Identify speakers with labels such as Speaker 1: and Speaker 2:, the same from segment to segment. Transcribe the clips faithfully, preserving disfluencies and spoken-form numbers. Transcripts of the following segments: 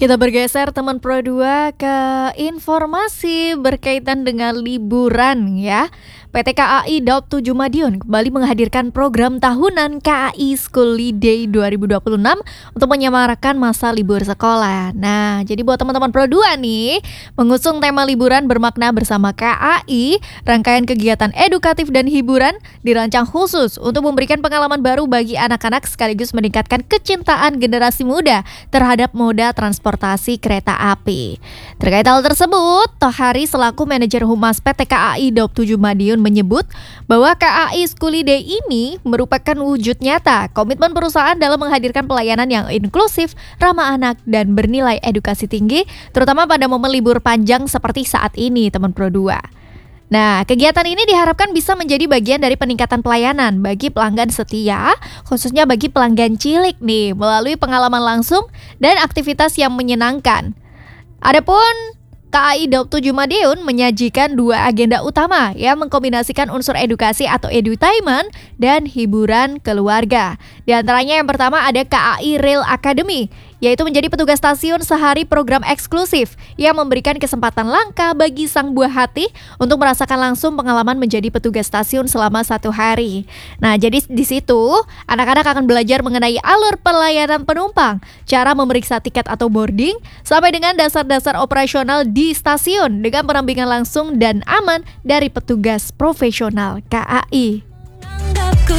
Speaker 1: Kita bergeser teman Pro dua ke informasi berkaitan dengan liburan ya. P T K A I Daob tujuh Madiun kembali menghadirkan program tahunan K A I Schooliday dua ribu dua puluh enam untuk menyemarakan masa libur sekolah. Nah, jadi buat teman-teman Pro dua nih, mengusung tema liburan bermakna bersama K A I, rangkaian kegiatan edukatif dan hiburan dirancang khusus untuk memberikan pengalaman baru bagi anak-anak sekaligus meningkatkan kecintaan generasi muda terhadap moda transportasi kereta api. Terkait hal tersebut, Tohari selaku manajer Humas P T K A I Daob tujuh Madiun menyebut bahwa K A I Schooliday ini merupakan wujud nyata komitmen perusahaan dalam menghadirkan pelayanan yang inklusif, ramah anak, dan bernilai edukasi tinggi, terutama pada momen libur panjang seperti saat ini, teman Pro dua. Nah, kegiatan ini diharapkan bisa menjadi bagian dari peningkatan pelayanan bagi pelanggan setia, khususnya bagi pelanggan cilik nih, melalui pengalaman langsung dan aktivitas yang menyenangkan. Adapun K A I Daob tujuh Madiun menyajikan dua agenda utama yang mengkombinasikan unsur edukasi atau edutainment dan hiburan keluarga. Di antaranya yang pertama ada K A I Rail Academy, yaitu menjadi petugas stasiun sehari program eksklusif yang memberikan kesempatan langka bagi sang buah hati untuk merasakan langsung pengalaman menjadi petugas stasiun selama satu hari. Nah, jadi di situ anak-anak akan belajar mengenai alur pelayanan penumpang, cara memeriksa tiket atau boarding, sampai dengan dasar-dasar operasional di stasiun dengan pendampingan langsung dan aman dari petugas profesional K A I.
Speaker 2: Anggapku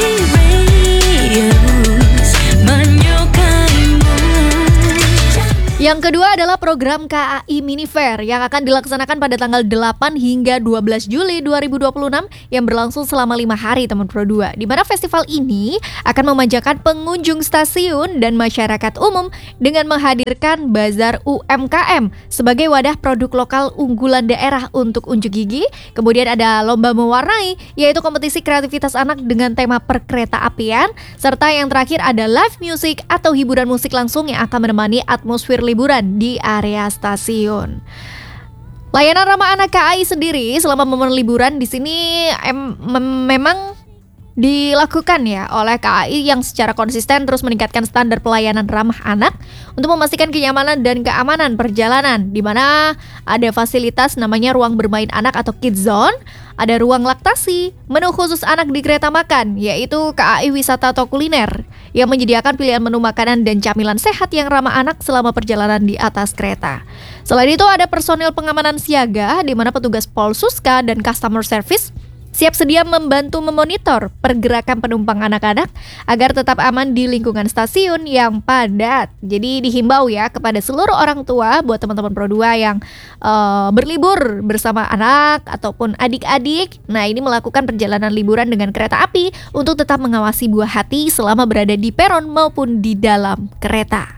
Speaker 2: serius menyukaimu.
Speaker 1: Yang kedua adalah program K A I Mini Fair yang akan dilaksanakan pada tanggal delapan hingga dua belas Juli dua ribu dua puluh enam yang berlangsung selama lima hari, teman Pro dua. Di mana festival ini akan memanjakan pengunjung stasiun dan masyarakat umum dengan menghadirkan bazar U M K M sebagai wadah produk lokal unggulan daerah untuk unjuk gigi. Kemudian ada lomba mewarnai, yaitu kompetisi kreativitas anak dengan tema perkereta apian, serta yang terakhir ada live music atau hiburan musik langsung yang akan menemani atmosfer liburan di area stasiun. Layanan ramah anak K A I sendiri selama momen liburan di sini em, mem- memang dilakukan ya oleh K A I yang secara konsisten terus meningkatkan standar pelayanan ramah anak untuk memastikan kenyamanan dan keamanan perjalanan, di mana ada fasilitas namanya ruang bermain anak atau kids zone, ada ruang laktasi, menu khusus anak di kereta makan, yaitu K A I Wisata atau Kuliner yang menyediakan pilihan menu makanan dan camilan sehat yang ramah anak selama perjalanan di atas kereta. Selain itu ada personil pengamanan siaga di mana petugas Polsuska dan customer service siap sedia membantu memonitor pergerakan penumpang anak-anak agar tetap aman di lingkungan stasiun yang padat. Jadi dihimbau ya kepada seluruh orang tua buat teman-teman Pro dua yang uh, berlibur bersama anak ataupun adik-adik. Nah, ini melakukan perjalanan liburan dengan kereta api untuk tetap mengawasi buah hati selama berada di peron maupun di dalam kereta.